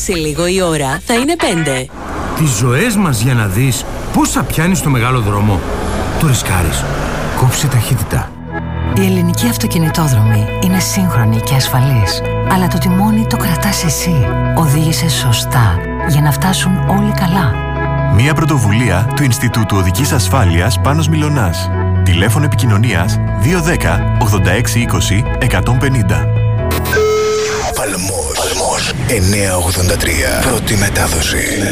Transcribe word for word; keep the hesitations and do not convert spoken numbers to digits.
Σε λίγο η ώρα θα είναι πέντε. Τις ζωές μας για να δεις πόσα πιάνει στο μεγάλο δρόμο. Το ρισκάρεις. Κόψε ταχύτητα. Η ελληνική αυτοκινητόδρομη είναι σύγχρονη και ασφαλής. Αλλά το τιμόνι το κρατάς εσύ. Οδήγησε σωστά για να φτάσουν όλοι καλά. Μία πρωτοβουλία του Ινστιτούτου Οδικής Ασφάλειας Πάνος Μιλωνάς. Τηλέφωνο επικοινωνίας δύο ένα μηδέν ογδόντα έξι είκοσι εκατόν πενήντα. Παλμός εννιακόσια ογδόντα τρία. Πρώτη μετάδοση.